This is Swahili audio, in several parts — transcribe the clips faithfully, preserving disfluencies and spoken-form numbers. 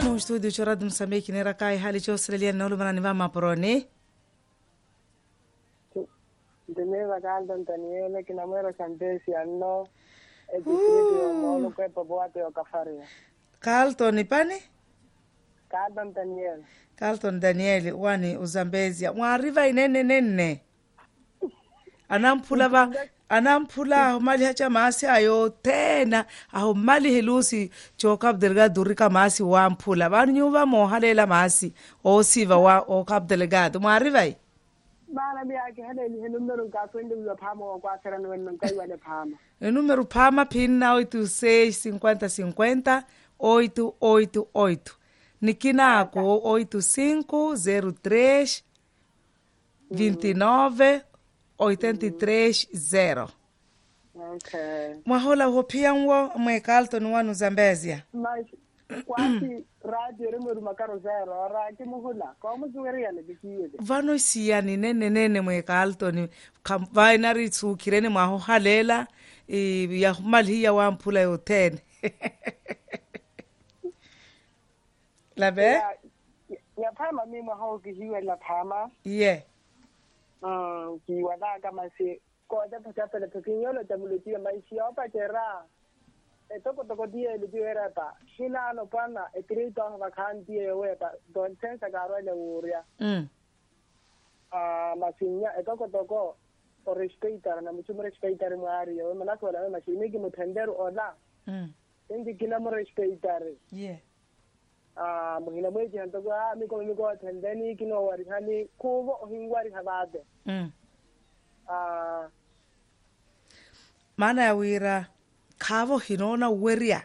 mu studio cha Radio Msambiki ni rakai hali cha Australia na ulu manani vama poroni. Teneva Carlton Daniele kina mwero Santesi anno e distrito molo kwe poboate o kafaria. Carlton ipani? Carlton Daniele. Carlton Daniele wani uzambezia. Mwariva inene nene. Anampula va anampula aho mali hacha maasi ayo tena aho mali helusi choka Abdelgado durika maasi wampula. Vanu nyuva mohalela maasi o siva wa o Abdelgado. Mwariva i? Bana biya ke hada ni numero ka so ndio pama kwa sera no non kai wale pama. O número pama pina oito seis cinquenta cinquenta oito oito oito. Nikinako oito cinco zero três vinte e nove oitenta e três zero. Okay. Mwahola hopia nwo mwe Carlton wanu Zambezia. Mas quasi radio remero makaro zero ra ke muhula ko mu zuweria le bikiye. Vano siyani nene nene mwe Carlton kamvaina ritsukirene mwaho halela e ya mali ya wampula yo ten. La be? Ya, ya pama mimi hao kihiwe la pama. Yeah. Ah, ki wada kama se ko da pata pele pekinyo lo tamuliti maisha opa tera. E toko toko dia le diera pa. Hina no pana e krito ha kan dia weta don sensa garo le uria. Mm. Ah, masinya e toko toko o respeitar na mucho respeitar mo ari o mana ko la masini ki mutendero ola. Mm. Endi kila mo respeitar. Yeah. Ah, muhina mweji hanto kwa mi ko mi ko tendeni kino wari hani kubo hingwari habade. Mm. Ah, Mana ya wira kavo hinona weria.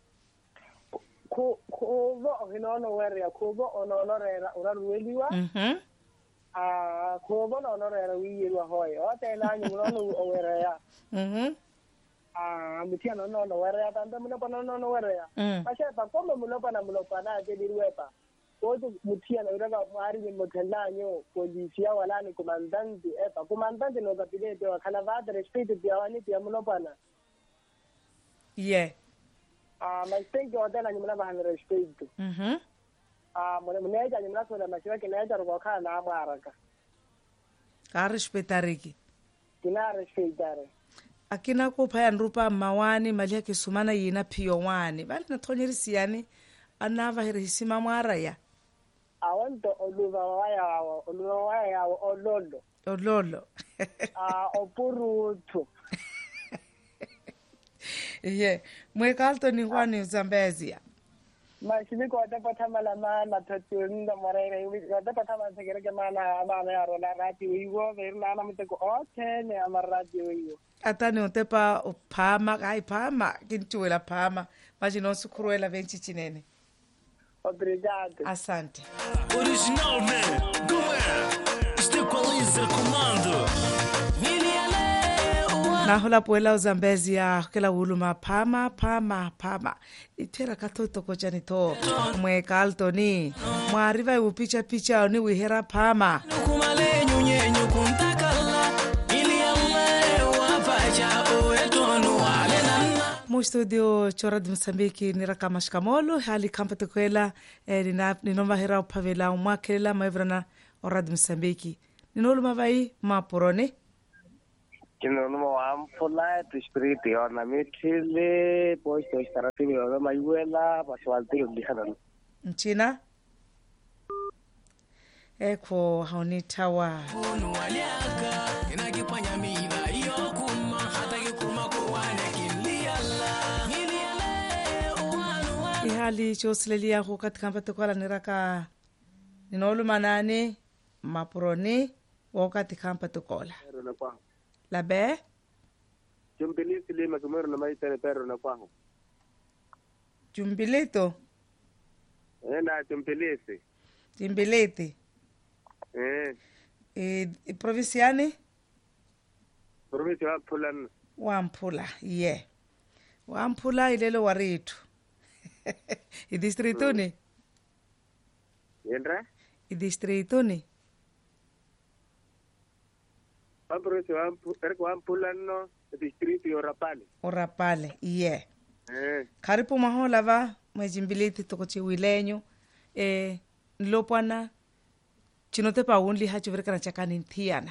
ku kubo hinono weria kubo onono rera urarueliwa. Mhm. Ah, kubo no rera wiyirwa hoy. O te na nyu no weria. Mhm. Ah, mutia no no weria tanda muno pa no no weria. Mm. Pasha pa komo muno pa na muno pa na je dirwepa. Kodo mutia na uraga mwari ni motendanyo polisia wala ni comandante epa comandante no kapile de wakala va de respeto dia wani dia muno pa na. Yeah. Ah, mas tem que ordenar ni muno pa na respeto. Mhm. Ah, muno muneja ni muno so na shiwa kinaja ro kana na maraka. Ka respetariki. Kina respeitare. Akina kupha ya nrupa mawani mali ya kisumana yina piyo wani. Bali na tonyerisi yani anava hirisima mwara ya. Awonto oluva waya wawo oluva waya wawo ololo. Ololo. Ah, opurutu. Yeah. Mwe Carlton ni wani Zambezia. Mashini ko da pata mala mana tatun da marere wi da pata man segere ke mana mana ya rola rati wi go ver na na mte ko otene amarati wi. Atani utepa upama kai pama kintuela pama majino sukuruela venti chinene. Obrigado. Asante. Original man, do é? Este equaliza comando. Na hola puela Uzambezia kela uluma pama pama pama itera katoto kochani to mwe Carlton mwariva upicha picha ni wihera pama Kumale nyunyenyu kuntakala ili yawe wapacha oetonu wale nana. Mu studio cha Radio Msambiki ni rakama shikamolo hali kampate kwela eh, nina ninomba hera upavela umwakela maevrana o Radio Msambiki ninoluma vai mapurone Kino no ampula tu spiriti ona mitile posto starativi ona mayuela paswalti ndihana. Mchina eko haunitawa Unu waliaka inakipanya miba iyo kuma hata kikuma kuwane kiliala. Kiliale uwanu wanu. ihali chosilelia ko katika mpate kwala niraka ninoluma nani mapurone wakati kampate kola Na kwa. labe Jumpilisi lima kumero na maitele pero na kwa. jumbilito Eh na jumpilisi. jimbilete Eh, e provinciani provinsi wa Pulan. wampula yeah wampula ilelo waritu idistrito ni Yendra? idistrito ni Wa provinsi wa Erko wa Pulan no distrito Yorapali. orapale yeah Eh. karibu mahola va mwejimbiliti tokochi wilenyo eh lopwana chinote pa only ha chiverekana chakani nthiana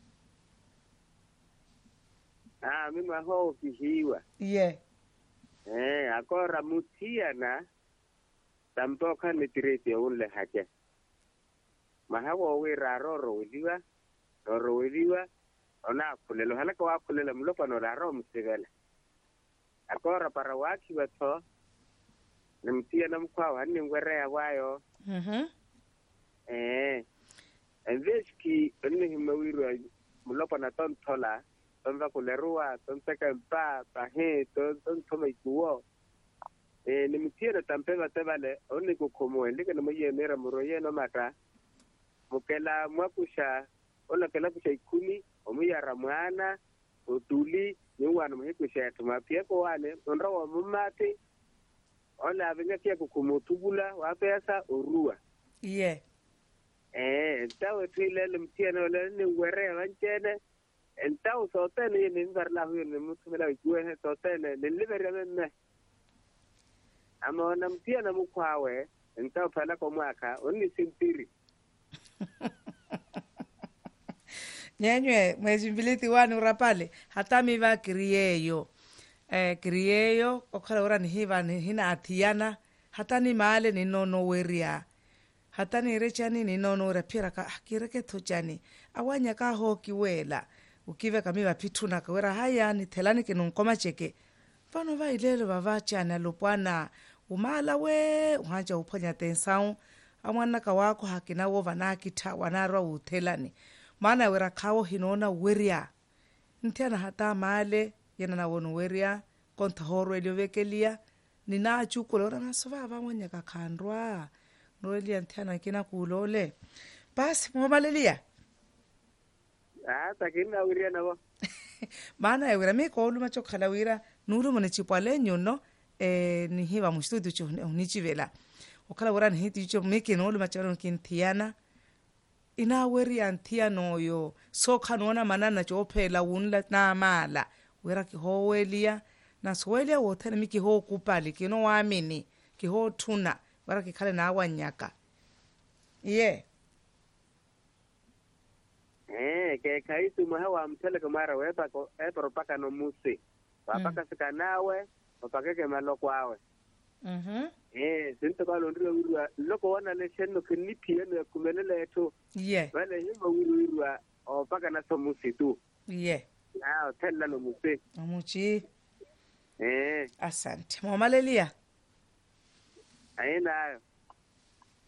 ah mi maho kihiwa ye eh akora mutiana tampoka ni tirete unle hake mahawo we raroro wiliwa roro wiliwa ona kulelo halaka wa kulelo mlopa no raro msigala akora para waki wato nimtiana mkwa hani ngwere ya wayo mhm eh enveski enne himawiru mlopa na ton tola tonza kulerua tonseka mpa pahe ton ton toma ikuo eh nimtiana tampeva tevale oni kukomo ndike no mera muroye no mata mukela mwakusha ona kela kusha ikumi omuyara mwana otuli ni wana muhikusha tumapia ko wane ondra wa mumati ona avenga kia kukumotubula wa pesa orua ye eh tawe twile mtiana ole ni were wanchene entau sotene ni ngarla huyo ni mutumela ikuwe sotene ni libere menne ama na mtiana mukwawe entau pala kwa mwaka oni simpiri nyenywe mwezi mbili tiwani urapale hata miva kriyeyo eh kriyeyo okhala ura ni hiva ni hina athiana hata ni male ni nono weria hata ni rechani ni nono rapira ka kireke thochani awanya ka hoki wela ukive kamiva pithuna ka wera haya ni thelani ke nonkoma cheke pano va ilelo va chana lopwana umala we uhaja uphonya tensau amwana ka wako hakina wo vana kitha wanarwa uthelani mana wera khawo hinona weria ntiana hata male yena na wonu weria kontha horwe lyovekelia nina chukulo rana sova vamwanya ka khandwa noelia ntiana kina kulole basi momalelia ah takina wiria nabo mana ewera mi ko luma chokhala wira nuru mone chipwale nyono eh ni hiva mu studio cho ni chivela okhala wera ni hiti cho meke no luma charo kinthiana ina weri anthiano yo so khanona manana cho phela unla na mala wera ki howelia na sowelia wothana miki ho kupali kino wamini ki ho thuna wera ki khale na wanyaka ye eh ke kaitu mahawa mtele kamara weba ko e propaka no musi wapaka sika nawe wapaka ke maloko awe mhm eh sinto ka londrio wirwa loko wana le shenno kinipie no kumelela eto ye wale himo wirwa opaka na so musi tu ye ah tella no musi amuchi eh asante momalelia aina